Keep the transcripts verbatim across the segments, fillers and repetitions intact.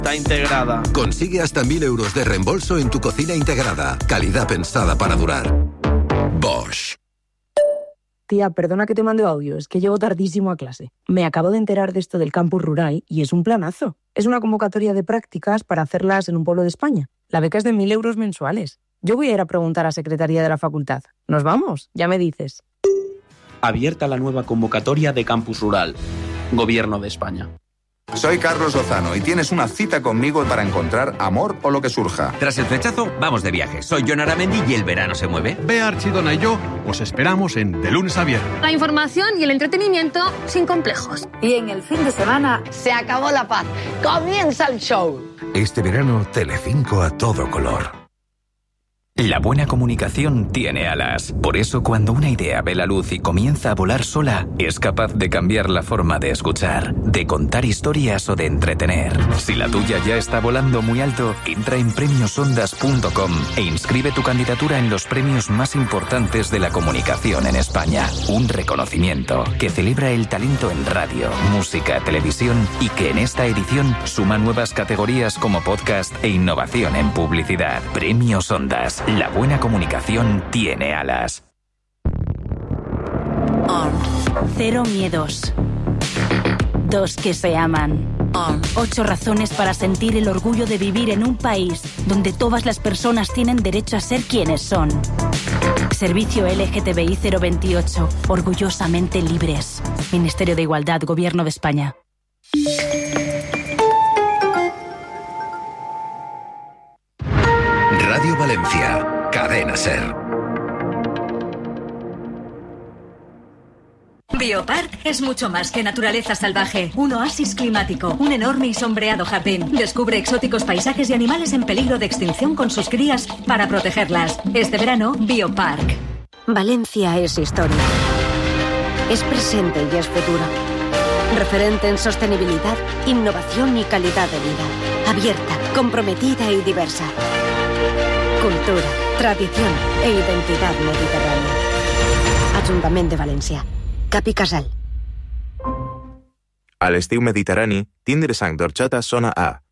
Está integrada. Consigue hasta mil euros de reembolso en tu cocina integrada. Calidad pensada para durar. Bosch. Tía, perdona que te mande audio, es que llego tardísimo a clase. Me acabo de enterar de esto del campus rural y es un planazo. Es una convocatoria de prácticas para hacerlas en un pueblo de España. La beca es de mil euros mensuales. Yo voy a ir a preguntar a Secretaría de la Facultad. ¿Nos vamos? Ya me dices. Abierta la nueva convocatoria de campus rural. Gobierno de España. Soy Carlos Lozano y tienes una cita conmigo para encontrar amor o lo que surja. Tras el flechazo, vamos de viaje. Soy Jon Aramendi y el verano se mueve. Bea Archidona y yo os esperamos en De Lunes a Viernes. La información y el entretenimiento sin complejos. Y en el fin de semana se acabó la paz. Comienza el show. Este verano, Telecinco a todo color. La buena comunicación tiene alas. Por eso, cuando una idea ve la luz y comienza a volar sola, es capaz de cambiar la forma de escuchar, de contar historias o de entretener. Si la tuya ya está volando muy alto, entra en premios ondas punto com e inscribe tu candidatura en los premios más importantes de la comunicación en España. Un reconocimiento que celebra el talento en radio, música, televisión y que en esta edición suma nuevas categorías como podcast e innovación en publicidad. Premios Ondas. La buena comunicación tiene alas. On. Cero miedos. Dos que se aman. On. Ocho razones para sentir el orgullo de vivir en un país donde todas las personas tienen derecho a ser quienes son. Servicio L G T B I cero veintiocho. Orgullosamente libres. Ministerio de Igualdad, Gobierno de España. Radio Valencia, Cadena SER. Biopark es mucho más que naturaleza salvaje. Un oasis climático, un enorme y sombreado jardín. Descubre exóticos paisajes y animales en peligro de extinción con sus crías para protegerlas. Este verano, Biopark. Valencia es historia. Es presente y es futuro. Referente en sostenibilidad, innovación y calidad de vida. Abierta, comprometida y diversa. Cultura, tradición e identidad mediterránea. Ajuntament de València. Cap i Casal. A l'estiu mediterrani, tindre sang d'orxata sona a...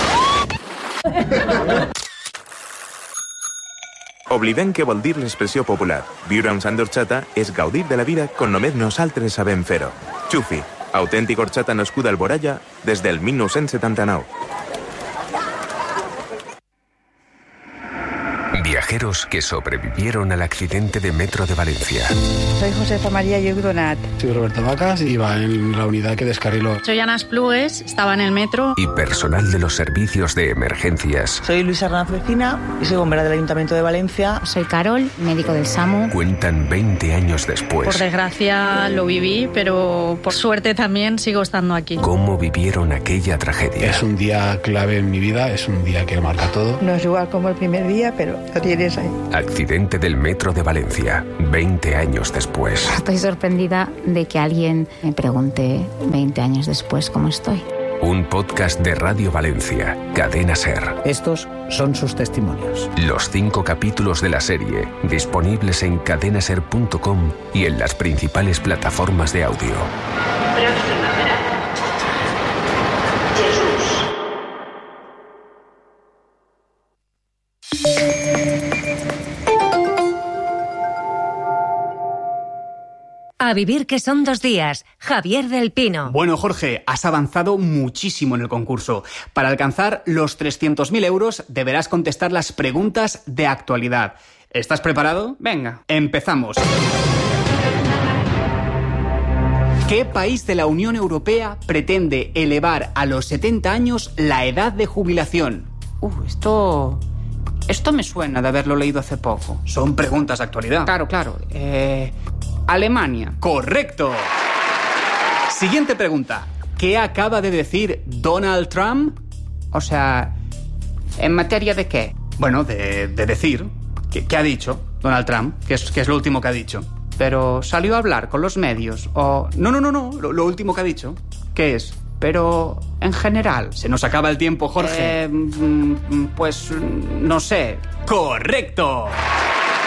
Oblidem què vol dir l'expressió popular. Viure amb sang d'orxata és gaudir de la vida com només nosaltres sabem fer-ho. Xufi, autèntic horchata nascuda al Boralla des del mil nou-cents setanta-nou. Viajeros que sobrevivieron al accidente de metro de Valencia. Soy Josefa María Yugdonat. Soy Roberto Vacas, iba en la unidad que descarriló. Soy Ana Esplugues, estaba en el metro. Y personal de los servicios de emergencias. Soy Luisa Hernández Vecina y soy bombera del Ayuntamiento de Valencia. Soy Carol, médico del SAMU. Cuentan veinte años después. Por desgracia lo viví, pero por suerte también sigo estando aquí. ¿Cómo vivieron aquella tragedia? Es un día clave en mi vida, es un día que marca todo. No es igual como el primer día, pero lo tienes ahí. Accidente del metro de Valencia, veinte años después. Estoy sorprendida de que alguien me pregunte veinte años después cómo estoy. Un podcast de Radio Valencia, Cadena SER. Estos son sus testimonios. Los cinco capítulos de la serie, disponibles en cadena ser punto com y en las principales plataformas de audio. Próxima parada. Jesús. A vivir que son dos días. Javier del Pino. Bueno, Jorge, has avanzado muchísimo en el concurso. Para alcanzar los trescientos mil euros deberás contestar las preguntas de actualidad. ¿Estás preparado? Venga, empezamos. ¿Qué país de la Unión Europea pretende elevar a los setenta años la edad de jubilación? Uh, esto... Esto me suena de haberlo leído hace poco. Son preguntas de actualidad. Claro, claro. Eh... Alemania. ¡Correcto! Siguiente pregunta. ¿Qué acaba de decir Donald Trump? O sea, ¿en materia de qué? Bueno, de, de decir. ¿Qué, ¿Qué ha dicho Donald Trump? ¿Qué es, qué es lo último que ha dicho? Pero salió a hablar con los medios o... No, no, no, no. Lo, lo último que ha dicho. ¿Qué es? Pero en general. Se nos acaba el tiempo, Jorge. Eh, pues no sé. ¡Correcto!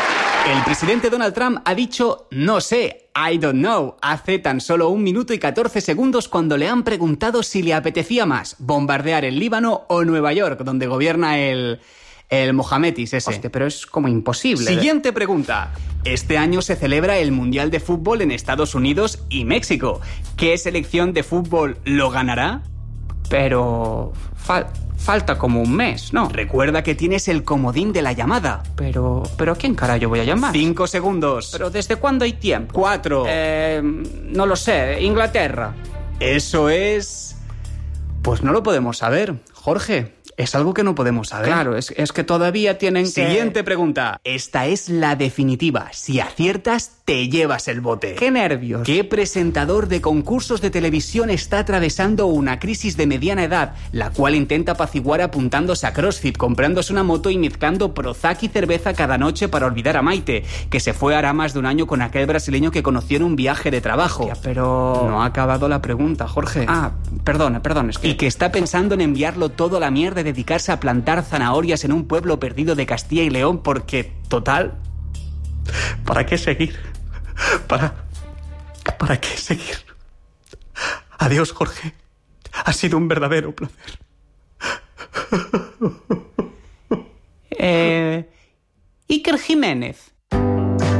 El presidente Donald Trump ha dicho no sé, I don't know, hace tan solo un minuto y catorce segundos cuando le han preguntado si le apetecía más bombardear el Líbano o Nueva York, donde gobierna el... el Mohametis ese. Hostia, pero es como imposible. Siguiente pregunta. Este año se celebra el Mundial de Fútbol en Estados Unidos y México. ¿Qué selección de fútbol lo ganará? Pero... Fal- falta como un mes, ¿no? Recuerda que tienes el comodín de la llamada. Pero... ¿Pero a quién carajo voy a llamar? Cinco segundos. ¿Pero desde cuándo hay tiempo? Cuatro. Eh... No lo sé. Inglaterra. Eso es... Pues no lo podemos saber, Jorge. Es algo que no podemos saber. Claro, es, es que todavía tienen que... Siguiente pregunta. Esta es la definitiva. Si aciertas, te llevas el bote. ¡Qué nervios! ¿Qué presentador de concursos de televisión está atravesando una crisis de mediana edad, la cual intenta apaciguar apuntándose a CrossFit, comprándose una moto y mezclando Prozac y cerveza cada noche para olvidar a Maite, que se fue hará más de un año con aquel brasileño que conoció en un viaje de trabajo? Hostia, pero... No ha acabado la pregunta, Jorge. Ah, perdona, perdón, es que... Y que está pensando en enviarlo todo a la mierda y dedicarse a plantar zanahorias en un pueblo perdido de Castilla y León porque, total, ¿para qué seguir? ¿Para, ¿Para qué seguir? Adiós, Jorge. Ha sido un verdadero placer. Eh... Iker Jiménez.